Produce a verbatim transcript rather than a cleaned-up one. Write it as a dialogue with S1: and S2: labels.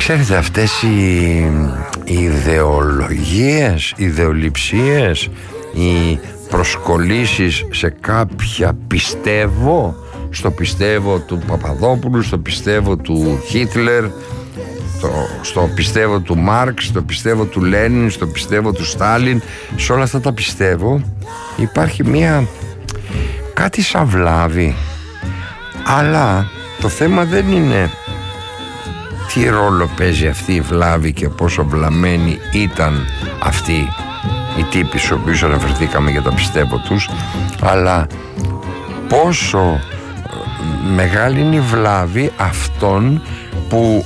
S1: Ξέρετε, αυτές οι, οι ιδεολογίες, οι ιδεολειψίες, οι προσκολήσεις σε κάποια πιστεύω, στο πιστεύω του Παπαδόπουλου, στο πιστεύω του Χίτλερ, στο, στο πιστεύω του Μάρξ, στο πιστεύω του Λένιν, στο πιστεύω του Στάλιν, σε όλα αυτά τα πιστεύω υπάρχει μια κάτι σαν βλάβη. Αλλά το θέμα δεν είναι τι ρόλο παίζει αυτή η βλάβη και πόσο βλαμμένοι ήταν αυτοί οι τύποι στους οποίους αναφερθήκαμε για τα πιστεύω τους, αλλά πόσο μεγάλη είναι η βλάβη αυτών που